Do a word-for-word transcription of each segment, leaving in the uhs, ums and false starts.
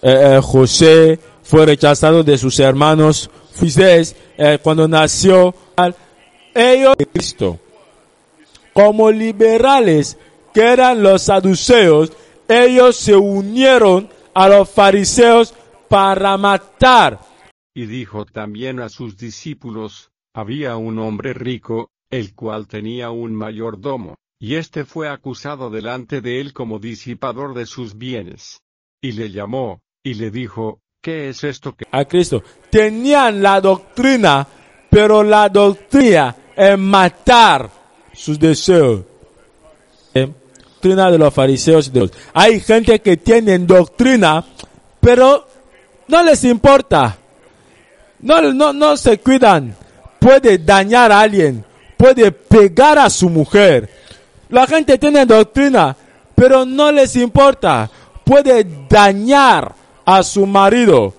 eh, eh, José fue rechazado de sus hermanos. Moisés, eh, cuando nació, ellos de Cristo, como liberales que eran los saduceos, ellos se unieron a los fariseos para matar. Y dijo también a sus discípulos: había un hombre rico, el cual tenía un mayordomo, y éste fue acusado delante de él como disipador de sus bienes. Y le llamó, y le dijo: ¿qué es esto que a Cristo? Tenían la doctrina, pero la doctrina es matar sus deseos. Eh, doctrina de los fariseos. De los... Hay gente que tiene doctrina, pero no les importa. No, no, no se cuidan. Puede dañar a alguien. Puede pegar a su mujer. La gente tiene doctrina, pero no les importa. Puede dañar a su marido.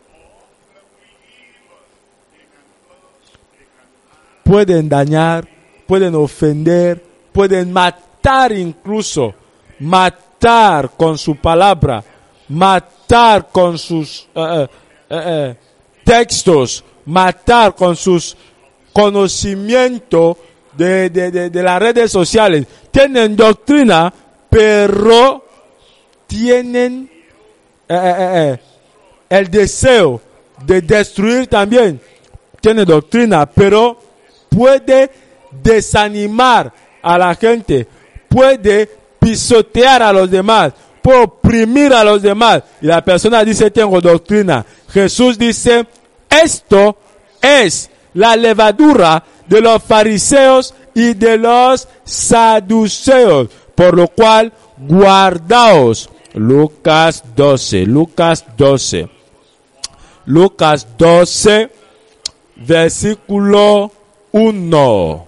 Pueden dañar, pueden ofender, pueden matar incluso. Matar con su palabra. Matar con sus uh, uh, uh, textos. Matar con sus conocimientos de, de, de, de las redes sociales. Tienen doctrina, pero tienen eh, eh, eh, el deseo de destruir también. Tiene doctrina, pero puede desanimar a la gente, puede pisotear a los demás, puede oprimir a los demás. Y la persona dice: tengo doctrina. Jesús dice: esto es la levadura de los fariseos y de los saduceos, por lo cual guardaos. Lucas doce, Lucas doce, Lucas doce, versículo uno.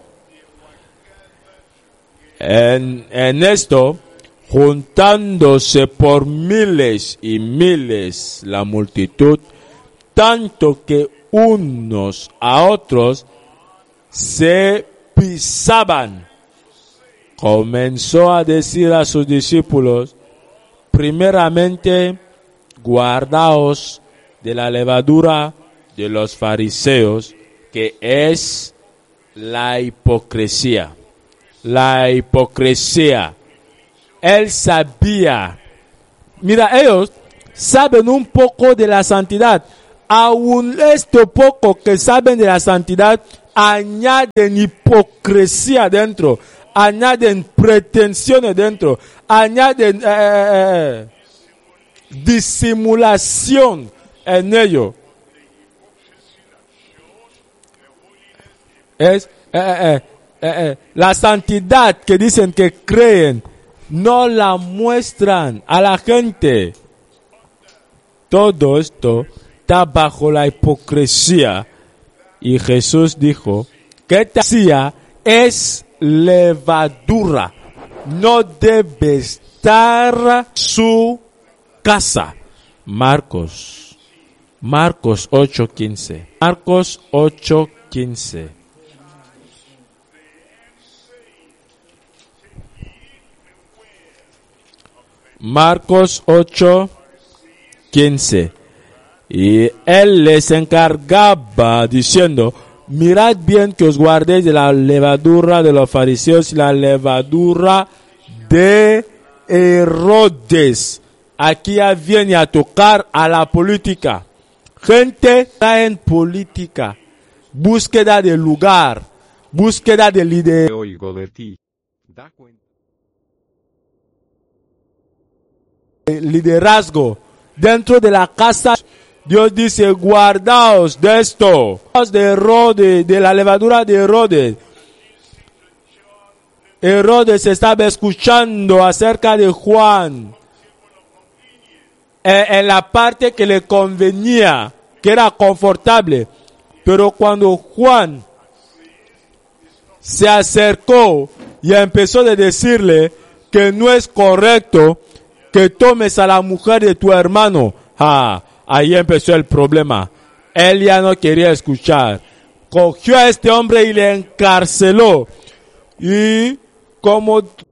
En, en esto, juntándose por miles y miles la multitud, tanto que unos a otros se pisaban, comenzó a decir a sus discípulos: primeramente, guardaos de la levadura de los fariseos, que es la hipocresía. La hipocresía. Él sabía. Mira, ellos saben un poco de la santidad. Aún esto poco que saben de la santidad, añaden hipocresía dentro. Añaden pretensiones dentro. Añaden eh, eh, disimulación en ello. Es eh, eh, eh, eh, la santidad que dicen que creen, no la muestran a la gente. Todo esto está bajo la hipocresía. Y Jesús dijo que esta hipocresía es levadura. No debe estar su casa. Marcos. Marcos ocho quince. Marcos ocho quince. Marcos ocho quince. Y él les encargaba diciendo: mirad bien que os guardéis de la levadura de los fariseos y la levadura de Herodes. Aquí ya viene a tocar a la política. Gente está en política. Búsqueda de lugar. Búsqueda de liderazgo. oigo de ti? Da cuenta. Liderazgo dentro de la casa. Dios dice: guardaos de esto, de Herodes, de la levadura de Herodes. Herodes estaba escuchando acerca de Juan en, en la parte que le convenía, que era confortable. Pero cuando Juan se acercó y empezó a decirle que no es correcto que tomes a la mujer de tu hermano, ah, ahí empezó el problema. Él ya no quería escuchar. Cogió a este hombre y le encarceló. Y como